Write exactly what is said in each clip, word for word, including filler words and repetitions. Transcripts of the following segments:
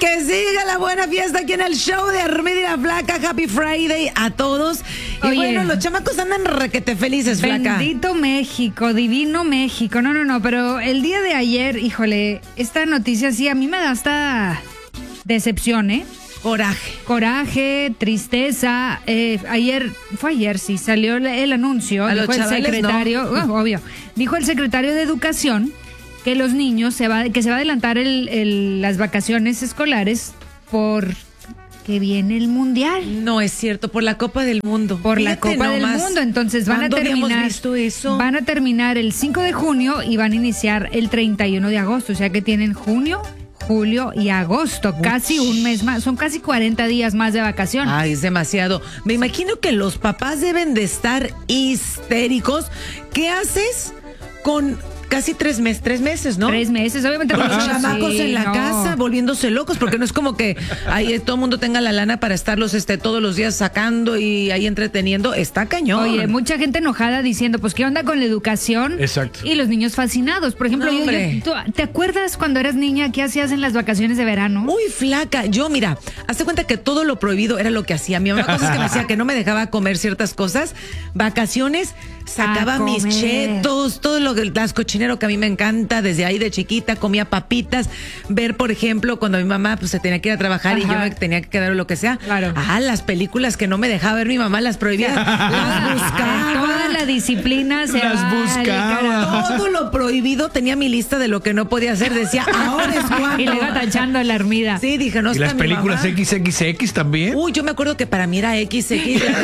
Que siga la buena fiesta aquí en el show de Armida y la Flaca. Happy Friday a todos. Y Oye, bueno, los chamacos andan requete felices, Flaca. Bendito México, divino México. No, no, no, pero el día de ayer, híjole, esta noticia sí a mí me da hasta decepción, ¿eh? Coraje. Coraje, tristeza. Eh, ayer, fue ayer, sí, salió el, el anuncio. A dijo los el chavales, secretario, no. oh, obvio, dijo el secretario de Educación que los niños se va, que se va a adelantar el, el, las vacaciones escolares por que viene el mundial. No es cierto, por la Copa del Mundo. Por la Fíjate Copa del nomás. Mundo, entonces van a ¿Cuándo habíamos terminar. visto eso? Van a terminar el cinco de junio y van a iniciar el treinta y uno de agosto, o sea que tienen junio, julio y agosto, casi un mes más, son casi cuarenta días más de vacaciones. Ay, es demasiado. Me imagino que los papás deben de estar histéricos. ¿Qué haces con casi tres meses, tres meses, no? Tres meses, obviamente. Con con los los chamacos sí, en la no. casa, volviéndose locos, porque no es como que ahí todo el mundo tenga la lana para estarlos este, todos los días sacando y ahí entreteniendo. Está cañón. Oye, mucha gente enojada diciendo, pues, ¿qué onda con la educación? Exacto. Y los niños fascinados. Por ejemplo, No, yo, hombre. yo- ¿tú- ¿te acuerdas cuando eras niña qué hacías en las vacaciones de verano? Uy, Flaca, yo mira, hazte cuenta que todo lo prohibido era lo que hacía. Mi mamá, cosas que me decía que no me dejaba comer ciertas cosas. Vacaciones, sacaba A mis comer. chetos, todo lo que las cochinero que a mí me encanta. Desde ahí de chiquita comía papitas. Ver, por ejemplo, cuando mi mamá pues se tenía que ir a trabajar y yo Ajá. me tenía que quedar o lo que sea. Claro. Ah, las películas que no me dejaba ver mi mamá las prohibía. Las buscaba. Toda la disciplina se Las va al buscaba. carajo. Todo lo prohibido tenía mi lista de lo que no podía hacer. Decía, ahora es cuando. Y le iba tachando la Armida. Sí, dije, no ¿Y está las mi películas mamá. equis equis equis también? Uy, yo me acuerdo que para mí era equis equis. La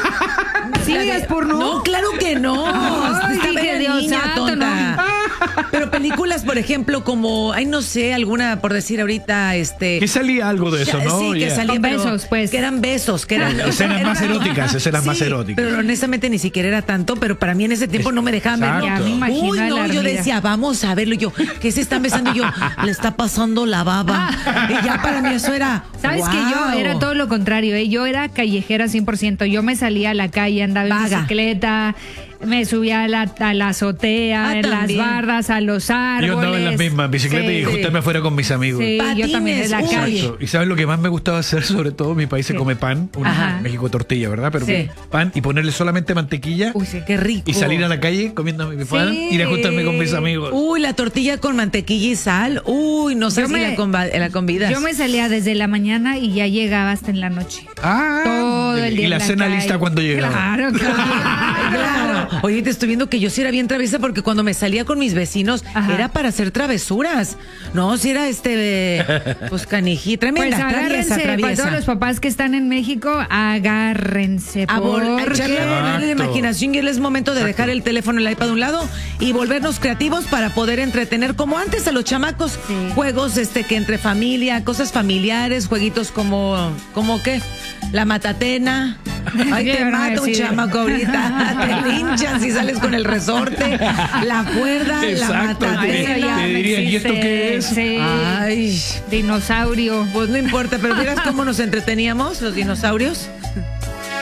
de, ¿Sí la de- veías porno? No, claro que no. Ay, Estaba dije, era Dios niña, santo, tonta. Pero películas, por ejemplo, como, ay, no sé, alguna, por decir ahorita, este... Que salía algo de eso, Ya, ¿no? Sí, que Yeah. salían Con pero besos, pues. Que eran besos, que eran... Escenas más eróticas, escenas más Sí, eróticas. pero honestamente ni siquiera era tanto, pero para mí en ese tiempo no me dejaban verlo. Exacto. Ya me imagino Uy, a la no, yo Armida. decía, vamos a verlo. Y yo, ¿qué se están besando? Y yo, le está pasando la baba. Y ya para mí eso era... ¿Sabes que yo wow. era todo lo contrario? ¿eh? Yo era callejera cien por ciento. Yo me salía a la calle, andaba en Vaga. bicicleta, me subía a la, a la azotea, Ah, en las también. bardas, a los árboles. Yo andaba en las mismas bicicletas Sí. y juntarme afuera con mis amigos. Sí, yo también en la Patines, uy. calle. Exacto. Y sabes lo que más me gustaba hacer, sobre todo en mi país se come pan, un- Ajá. México tortilla, ¿verdad? Pero Sí. pan y ponerle solamente mantequilla Uy, sí, qué rico. y salir a la calle comiendo mi pan y ir a juntarme con mis amigos. Uy, la tortilla con mantequilla y sal. Uy, no sé Yo si me- la, conva- la convidas. Yo me salía desde la mañana y ya llegaba hasta en la noche. Ah, Todo el día y en la la cena calle. lista cuando llegaba. Claro, claro. Claro. Oye, te estoy viendo que yo sí era bien traviesa porque cuando me salía con mis vecinos Ajá. era para hacer travesuras. No, si era este, pues caniji, tremenda, Pues traviesa, agárrense, para traviesa. todos los papás que están en México, agárrense. A, vol- a porque- echarle a volar la Exacto. imaginación y es momento de dejar el teléfono y el iPad a un lado y volvernos creativos para poder entretener como antes a los chamacos. Sí. Juegos este que entre familia, cosas familiares, jueguitos como, como qué, la matatena. Ay, ¿Qué te van a mata un decir? chamaco ahorita. Te linchan si sales con el resorte, la cuerda, Exacto, la te- matatena. te no dirían, ¿y esto existe. qué es? Sí. Ay, Dinosaurio. pues no importa, pero miras cómo nos entreteníamos los dinosaurios.